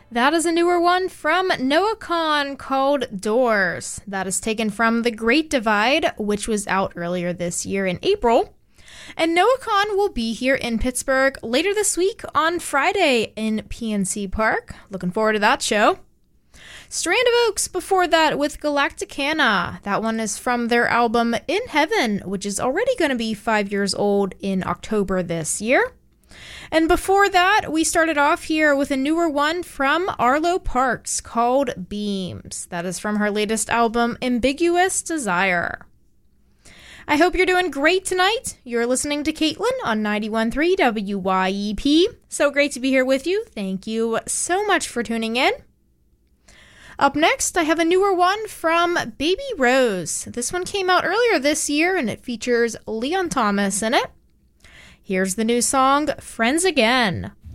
That is a newer one from Noah Kahan called Doors. That is taken from The Great Divide, which was out earlier this year in April. And Noah Kahan will be here in Pittsburgh later this week on Friday in PNC Park. Looking forward to that show. Strand of Oaks before that with Galacticana. That one is from their album In Heaven, which is already going to be 5 years old in October this year. And before that, we started off here with a newer one from Arlo Parks called Beams. That is from her latest album, Ambiguous Desire. I hope you're doing great tonight. You're listening to Caitlin on 91.3 WYEP. So great to be here with you. Thank you so much for tuning in. Up next, I have a newer one from Baby Rose. This one came out earlier this year, and it features Leon Thomas in it. Here's the new song, Friends Again.